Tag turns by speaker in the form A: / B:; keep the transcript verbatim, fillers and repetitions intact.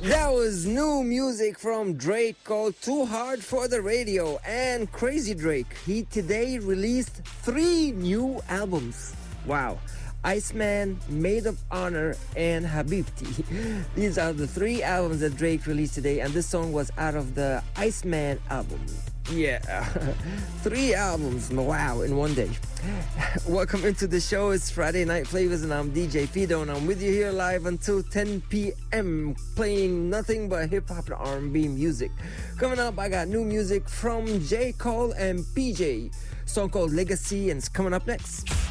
A: That was new music from Drake called Too Hard for the Radio. And Crazy Drake, he today released three new albums. Wow. Iceman, Maid of Honor, and Habibti. These are the three albums that Drake released today, and this song was out of the Iceman album. Yeah, three albums, wow, in one day. Welcome into the show. It's Friday Night Flavors, and I'm D J Fido, and I'm with you here live until ten p.m. playing nothing but hip-hop and R and B music. Coming up, I got new music from J. Cole and P J. Song called Legacy, and it's coming up next.